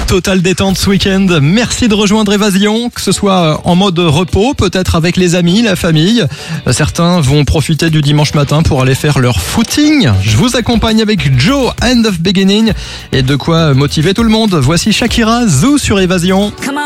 Total détente ce week-end. Merci de rejoindre Évasion, que ce soit en mode repos, peut-être avec les amis, la famille. Certains vont profiter du dimanche matin pour aller faire leur footing. Je vous accompagne avec Joe, End of Beginning, et de quoi motiver tout le monde. Voici Shakira, Zoo sur Évasion.